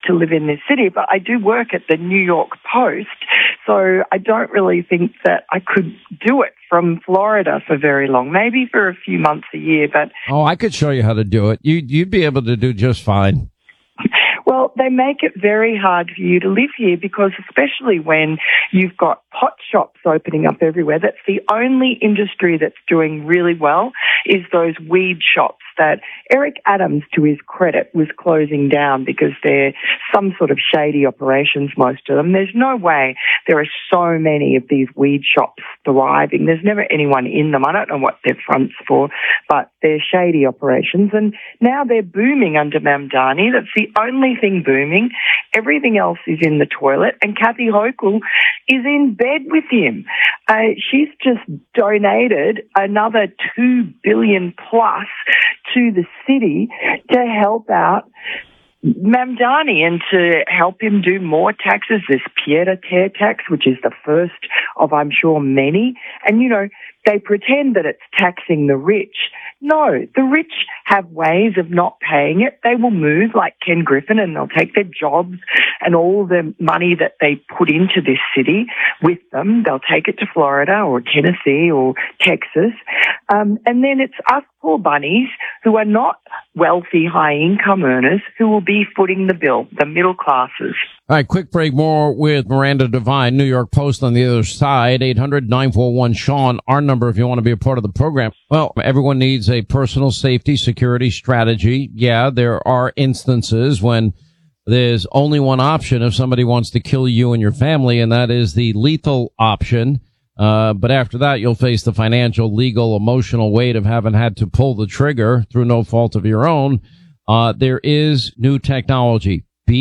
to live in this city, but I do work at the New York Post, so I don't really think that I could do it from Florida for very long, maybe for a few months a year. But oh, I could show you how to do it. You'd be able to do just fine. Well, they make it very hard for you to live here because especially when you've got pot shops opening up everywhere, that's the only industry that's doing really well is those weed shops that Eric Adams, to his credit, was closing down because they're some sort of shady operations, most of them. There's no way there are so many of these weed shops thriving. There's never anyone in them. I don't know what their front's for, but they're shady operations. And now they're booming under Mamdani. That's the only thing booming. Everything else is in the toilet. And Kathy Hochul is in bed with him. She's just donated another $2 billion plus to the city to help out Mamdani and to help him do more taxes. This pied-à-terre tax, which is the first of, I'm sure, many. And, you know, they pretend that it's taxing the rich. No, the rich have ways of not paying it. They will move like Ken Griffin and they'll take their jobs and all the money that they put into this city with them. They'll take it to Florida or Tennessee or Texas. And then it's us poor bunnies who are not wealthy, high-income earners who will be footing the bill, the middle classes. All right, quick break. More with Miranda Devine, New York Post on the other side. 800-941-SEAN, our number if you want to be a part of the program. Well, everyone needs a personal safety security strategy. Yeah, there are instances when there's only one option if somebody wants to kill you and your family, and that is the lethal option. But after that, you'll face the financial, legal, emotional weight of having had to pull the trigger through no fault of your own. There is new technology.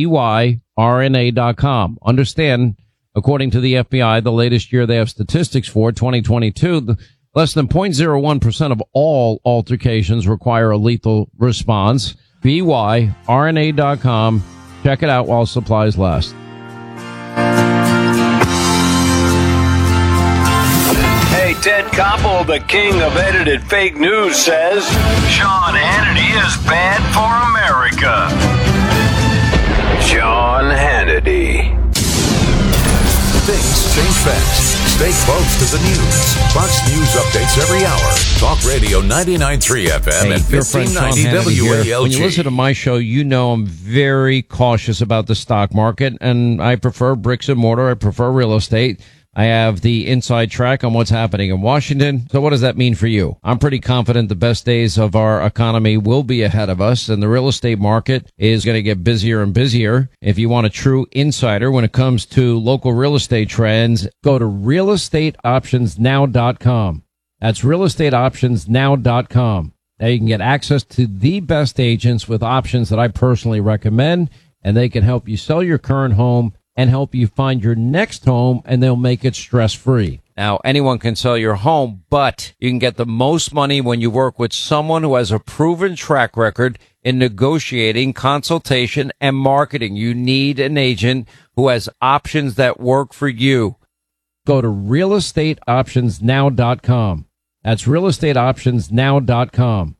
BYRNA.com. Understand, according to the FBI, the latest year they have statistics for, 2022, less than 0.01% of all altercations require a lethal response. BYRNA.com. Check it out while supplies last. Hey, Ted Koppel, the king of edited fake news, says Sean Hannity is bad for America. Sean Hannity. Things change fast. Stay close to the news. Fox News updates every hour. Talk Radio 99.3 FM and 1590 WALG. When you listen to my show, you know I'm very cautious about the stock market, and I prefer bricks and mortar. I prefer real estate. I have the inside track on what's happening in Washington. So what does that mean for you? I'm pretty confident the best days of our economy will be ahead of us, and the real estate market is going to get busier and busier. If you want a true insider when it comes to local real estate trends, go to realestateoptionsnow.com. That's realestateoptionsnow.com. Now you can get access to the best agents with options that I personally recommend, and they can help you sell your current home and help you find your next home, and they'll make it stress-free. Now, anyone can sell your home, but you can get the most money when you work with someone who has a proven track record in negotiating, consultation, and marketing. You need an agent who has options that work for you. Go to realestateoptionsnow.com. That's realestateoptionsnow.com.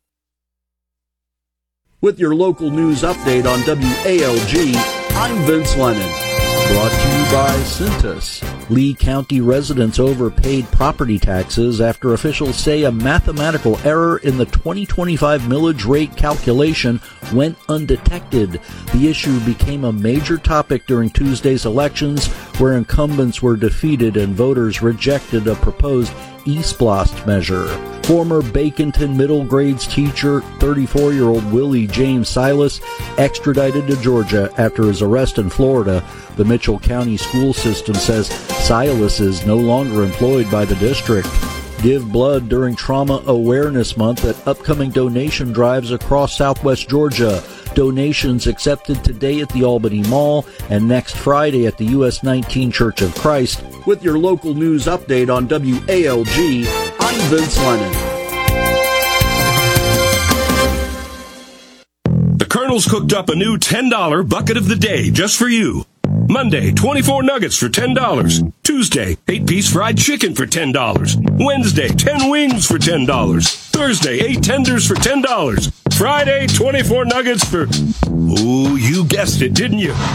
With your local news update on WALG, I'm Vince Lennon. Brought to you by Cintas. Lee County residents overpaid property taxes after officials say a mathematical error in the 2025 millage rate calculation went undetected. The issue became a major topic during Tuesday's elections, where incumbents were defeated and voters rejected a proposed eSPLOST measure. Former Baconton middle grades teacher, 34-year-old Willie James Silas, extradited to Georgia after his arrest in Florida. The Mitchell County school system says Silas is no longer employed by the district. Give blood during Trauma Awareness Month at upcoming donation drives across southwest Georgia. Donations accepted today at the Albany Mall and next Friday at the US 19 Church of Christ. With your local news update on WALG, I'm Vince Lennon. The Colonel's cooked up a new $10 bucket of the day just for you. Monday, 24 nuggets for $10. Tuesday, 8-piece fried chicken for $10. Wednesday, 10 wings for $10. Thursday, 8 tenders for $10. Friday, 24 nuggets for... Ooh, you guessed it, didn't you?